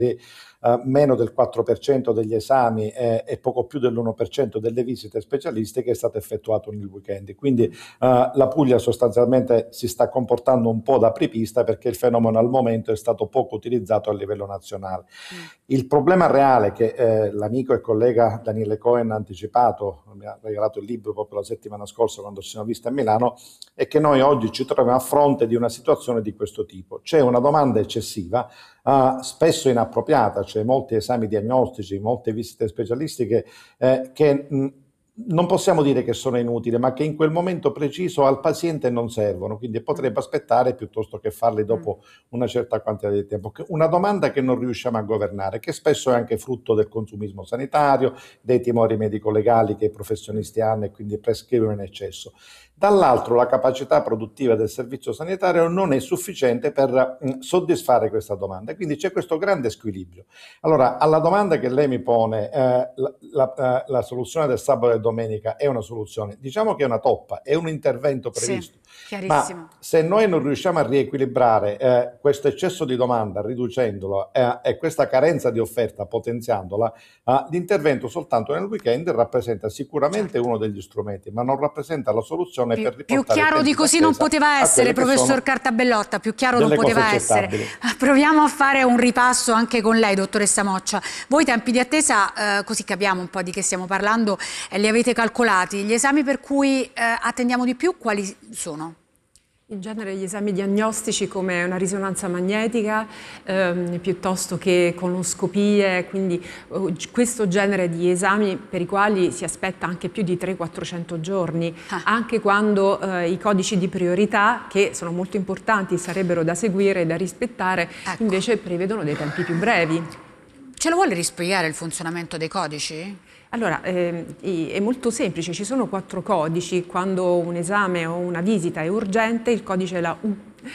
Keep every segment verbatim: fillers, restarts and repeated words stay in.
Uh, meno del quattro per cento degli esami eh, e poco più dell'uno per cento delle visite specialistiche è stato effettuato nel weekend. Quindi uh, la Puglia sostanzialmente si sta comportando un po' da apripista perché il fenomeno al momento è stato poco utilizzato a livello nazionale. Mm. Il problema reale che eh, l'amico e collega Daniele Cohen ha anticipato, mi ha regalato il libro proprio la settimana scorsa quando ci siamo visti a Milano, è che noi oggi ci troviamo a fronte di una situazione di questo tipo. C'è una domanda eccessiva, uh, spesso inappropriata, cioè molti esami diagnostici, molte visite specialistiche eh, che mh, non possiamo dire che sono inutili, ma che in quel momento preciso al paziente non servono, quindi potrebbe aspettare piuttosto che farli dopo una certa quantità di tempo. Una domanda che non riusciamo a governare, che spesso è anche frutto del consumismo sanitario, dei timori medico-legali che i professionisti hanno e quindi prescrivono in eccesso. Dall'altro la capacità produttiva del servizio sanitario non è sufficiente per mh, soddisfare questa domanda, quindi c'è questo grande squilibrio. Allora, alla domanda che lei mi pone, eh, la, la, la soluzione del sabato e domenica è una soluzione, diciamo che è una toppa, è un intervento previsto, sì, ma se noi non riusciamo a riequilibrare eh, questo eccesso di domanda riducendolo eh, e questa carenza di offerta potenziandola, eh, l'intervento soltanto nel weekend rappresenta sicuramente certo. uno degli strumenti, ma non rappresenta la soluzione più, per più chiaro di così non poteva essere, professor Cartabellotta, più chiaro non poteva essere. Proviamo a fare un ripasso anche con lei, dottoressa Moccia. Voi tempi di attesa, eh, così capiamo un po' di che stiamo parlando, eh, li avete calcolati. Gli esami per cui eh, attendiamo di più quali sono? In genere gli esami diagnostici come una risonanza magnetica ehm, piuttosto che colonoscopie, quindi uh, questo genere di esami per i quali si aspetta anche più di trecento quattrocento giorni, ah. anche quando eh, i codici di priorità, che sono molto importanti, sarebbero da seguire e da rispettare, ecco. invece prevedono dei tempi più brevi. Ce lo vuole rispiegare il funzionamento dei codici? Allora, eh, è molto semplice, ci sono quattro codici, quando un esame o una visita è urgente il codice è la U,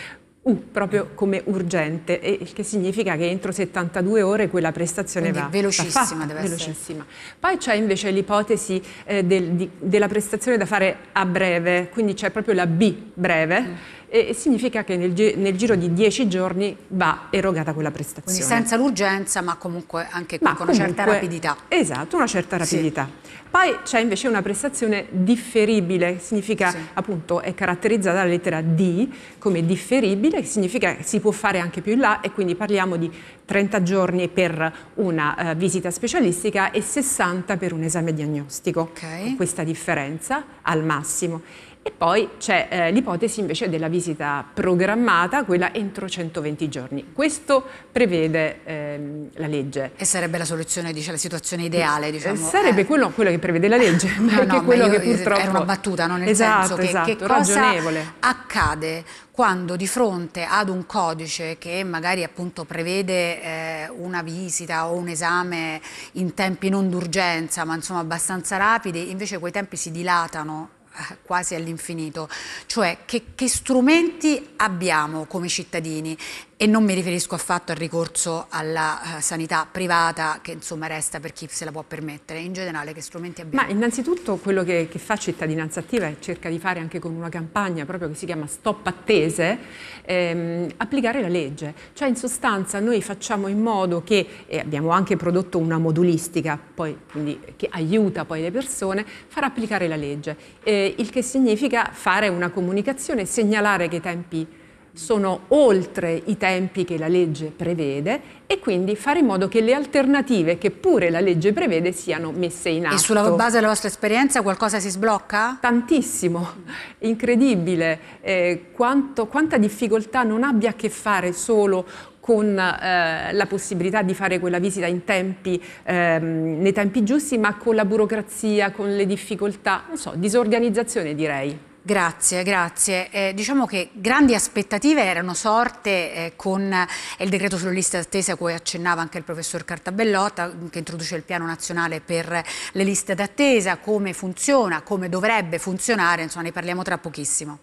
U proprio come urgente, e il che significa che entro settantadue ore quella prestazione Quindi va, velocissima, va fatta, deve velocissima. Essere. Poi c'è invece l'ipotesi eh, del, di, della prestazione da fare a breve, quindi c'è proprio la B breve, mm. e significa che nel, nel giro di dieci giorni va erogata quella prestazione. Quindi senza l'urgenza, ma comunque anche ma con comunque, una certa rapidità. Esatto, una certa rapidità. Sì. Poi c'è invece una prestazione differibile, significa sì. appunto è caratterizzata dalla lettera D come differibile, che significa che si può fare anche più in là, e quindi parliamo di trenta giorni per una uh, visita specialistica e sessanta per un esame diagnostico, okay. con questa differenza al massimo. E poi c'è eh, l'ipotesi invece della visita programmata, quella entro centoventi giorni. Questo prevede ehm, la legge. E sarebbe la soluzione, dice, la situazione ideale, diciamo. Sarebbe eh. quello, quello che prevede la legge, ma no, anche no, quello che purtroppo... Era una battuta, no? Nel esatto, senso che, esatto, che cosa ragionevole. accade quando di fronte ad un codice che magari appunto prevede eh, una visita o un esame in tempi non d'urgenza, ma insomma abbastanza rapidi, invece quei tempi si dilatano quasi all'infinito, cioè che, che strumenti abbiamo come cittadini, e non mi riferisco affatto al ricorso alla uh, sanità privata che insomma resta per chi se la può permettere, in generale che strumenti abbiamo? Ma innanzitutto quello che, che fa Cittadinanza Attiva e cerca di fare anche con una campagna proprio che si chiama Stop Attese, ehm, applicare la legge, cioè in sostanza noi facciamo in modo che, e abbiamo anche prodotto una modulistica poi, quindi, che aiuta poi le persone, far applicare la legge, eh, il che significa fare una comunicazione, segnalare che i tempi sono oltre i tempi che la legge prevede e quindi fare in modo che le alternative che pure la legge prevede siano messe in atto. E sulla base della vostra esperienza qualcosa si sblocca? Tantissimo, incredibile, eh, quanto, quanta difficoltà non abbia a che fare solo con eh, la possibilità di fare quella visita in tempi, ehm, nei tempi giusti, ma con la burocrazia, con le difficoltà, non so, disorganizzazione direi. Grazie, grazie. Eh, diciamo che grandi aspettative erano sorte eh, con il decreto sulle liste d'attesa a cui accennava anche il professor Cartabellotta, che introduce il piano nazionale per le liste d'attesa, come funziona, come dovrebbe funzionare, insomma ne parliamo tra pochissimo.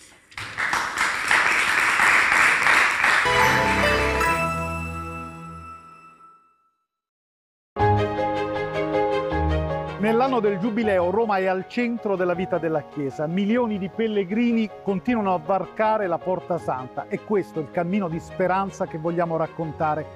Nell'anno del Giubileo Roma è al centro della vita della Chiesa. Milioni di pellegrini continuano a varcare la Porta Santa e questo è il cammino di speranza che vogliamo raccontare